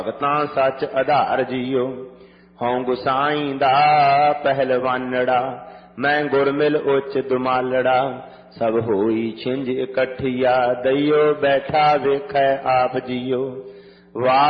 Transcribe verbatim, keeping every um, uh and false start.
ਭਗਤਾਂ ਸੱਚ ਆਧਾਰ ਜੀਓ। ਹਉ ਗੁਸਾਈ ਦਾ ਪਹਿਲਵਾਨੜਾ, ਮੈਂ ਗੁਰਮਿਲ ਉੱਚ ਦੁਮਾਲੜਾ। ਸਭ ਹੋਈ ਛਿੰਝ ਇਕੱਠੀਆ, ਦਈਓ ਬੈਠਾ ਵੇਖੈ ਆਪ ਜੀਓ। ਵਾਹ